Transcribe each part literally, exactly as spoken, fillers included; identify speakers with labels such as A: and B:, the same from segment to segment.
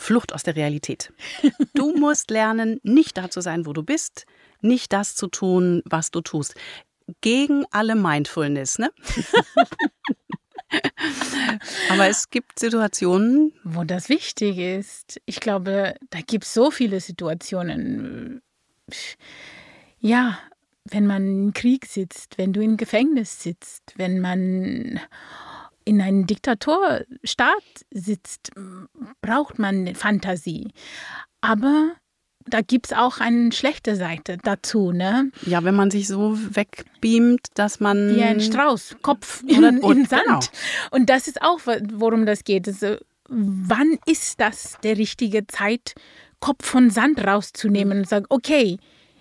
A: Flucht aus der Realität. Du musst lernen, nicht da zu sein, wo du bist, nicht das zu tun, was du tust. Gegen alle Mindfulness, ne? Aber es gibt Situationen,
B: wo das wichtig ist. Ich glaube, da gibt es so viele Situationen. Ja, wenn man im Krieg sitzt, wenn du im Gefängnis sitzt, wenn man in einem Diktatorstaat sitzt, braucht man Fantasie. Aber da gibt es auch eine schlechte Seite dazu, ne?
A: Ja, wenn man sich so wegbeamt, dass man...
B: Wie ein Strauß, Kopf in,
A: oder,
B: in Sand.
A: Genau.
B: Und das ist auch, worum das geht. Also, wann ist das der richtige Zeit, Kopf von Sand rauszunehmen und sagen, okay,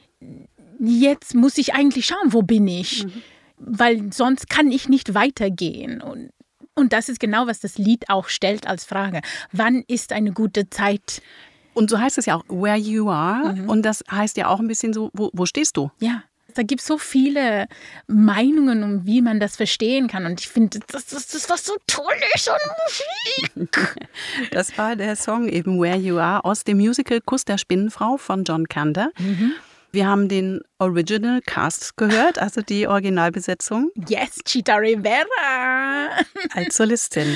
B: jetzt muss ich eigentlich schauen, wo bin ich? Mhm. Weil sonst kann ich nicht weitergehen. Und, und das ist genau, was das Lied auch stellt als Frage. Wann ist eine gute Zeit?
A: Und so heißt es ja auch, where you are.
B: Mhm.
A: Und das heißt ja auch ein bisschen so, wo, wo stehst du?
B: Ja, da gibt es so viele Meinungen, um wie man das verstehen kann. Und ich finde, das, das, das was so toll ist an Musik.
A: Das war der Song eben Where You Are aus dem Musical Kuss der Spinnenfrau von John Kander. Mhm. Wir haben den Original Cast gehört, also die Originalbesetzung.
B: Yes, Chita Rivera.
A: Als Solistin.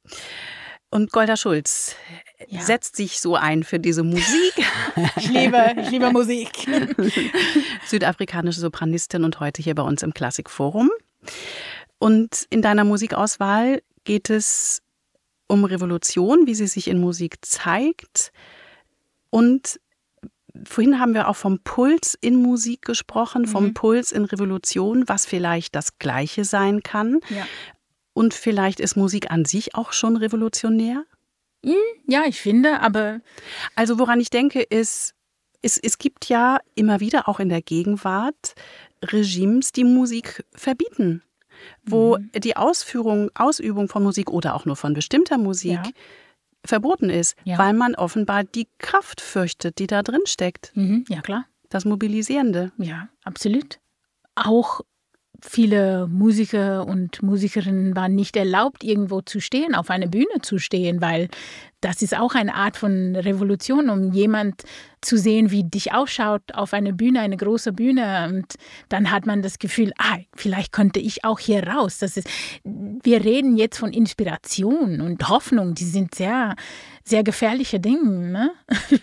A: Und Golda Schulz ja. setzt sich so ein für diese Musik.
B: Ich liebe, ich liebe Musik.
A: Südafrikanische Sopranistin und heute hier bei uns im Klassikforum. Und in deiner Musikauswahl geht es um Revolution, wie sie sich in Musik zeigt. Und vorhin haben wir auch vom Puls in Musik gesprochen, vom mhm. Puls in Revolution, was vielleicht das Gleiche sein kann.
B: Ja.
A: Und vielleicht ist Musik an sich auch schon revolutionär?
B: Ja, ich finde, aber...
A: Also woran ich denke, ist, es, es gibt ja immer wieder, auch in der Gegenwart, Regimes, die Musik verbieten. Wo mhm. die Ausführung, Ausübung von Musik oder auch nur von bestimmter Musik ja. verboten ist, ja. weil man offenbar die Kraft fürchtet, die da drin steckt.
B: Mhm. Ja, klar.
A: Das Mobilisierende.
B: Ja, absolut. Auch viele Musiker und Musikerinnen waren nicht erlaubt, irgendwo zu stehen, auf einer Bühne zu stehen, weil das ist auch eine Art von Revolution, um jemand zu sehen, wie dich ausschaut auf einer Bühne, eine große Bühne. Und dann hat man das Gefühl, ah, vielleicht könnte ich auch hier raus. Das ist, wir reden jetzt von Inspiration und Hoffnung. Die sind sehr, sehr gefährliche Dinge. Ne?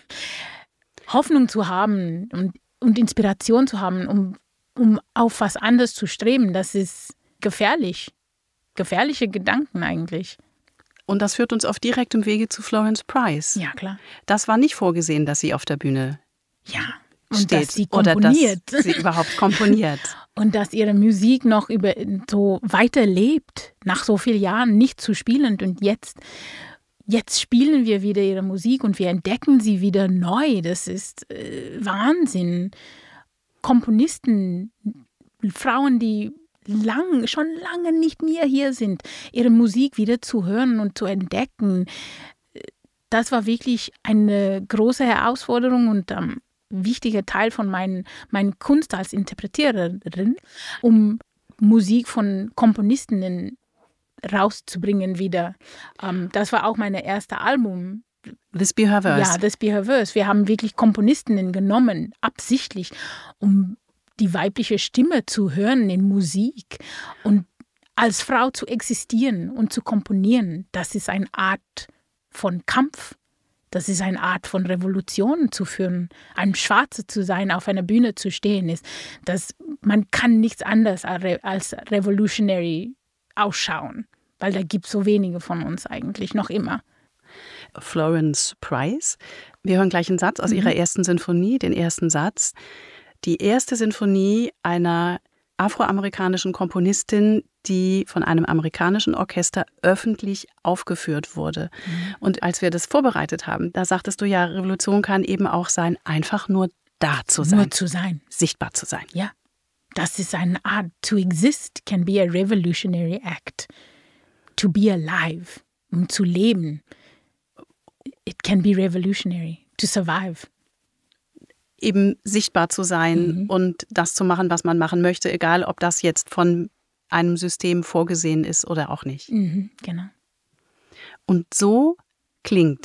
B: Hoffnung zu haben und, und Inspiration zu haben, um um auf was anderes zu streben, das ist gefährlich. Gefährliche Gedanken eigentlich.
A: Und das führt uns auf direktem Wege zu Florence Price.
B: Ja, klar.
A: Das war nicht vorgesehen, dass sie auf der Bühne
B: ja, und
A: steht.
B: Dass sie komponiert.
A: Oder dass sie überhaupt komponiert.
B: Und dass ihre Musik noch über, so weiterlebt, nach so vielen Jahren nicht zu spielen. Und jetzt, jetzt spielen wir wieder ihre Musik und wir entdecken sie wieder neu. Das ist äh, Wahnsinn. Komponisten, Frauen, die lang, schon lange nicht mehr hier sind, ihre Musik wieder zu hören und zu entdecken. Das war wirklich eine große Herausforderung und ein ähm, wichtiger Teil von meinen, meiner Kunst als Interpretiererin, um Musik von Komponistinnen rauszubringen wieder. Ähm, das war auch mein erstes Album.
A: This Be Her Verse.
B: Ja, This Be Her Verse. Wir haben wirklich Komponistinnen genommen, absichtlich, um die weibliche Stimme zu hören in Musik und als Frau zu existieren und zu komponieren. Das ist eine Art von Kampf. Das ist eine Art von Revolution zu führen. Ein Schwarze zu sein, auf einer Bühne zu stehen, ist, dass man kann nichts anderes als revolutionary ausschauen, weil da gibt es so wenige von uns eigentlich, noch immer.
A: Florence Price. Wir hören gleich einen Satz aus mhm. ihrer ersten Sinfonie, den ersten Satz. Die erste Sinfonie einer afroamerikanischen Komponistin, die von einem amerikanischen Orchester öffentlich aufgeführt wurde. Mhm. Und als wir das vorbereitet haben, da sagtest du ja, Revolution kann eben auch sein, einfach nur da zu sein.
B: Nur zu sein.
A: Sichtbar zu sein.
B: Ja, das ist eine Art, to exist can be a revolutionary act. To be alive, um zu leben. It can be revolutionary, to survive.
A: Eben sichtbar zu sein mhm. und das zu machen, was man machen möchte, egal ob das jetzt von einem System vorgesehen ist oder auch nicht.
B: Mhm, genau.
A: Und so klingt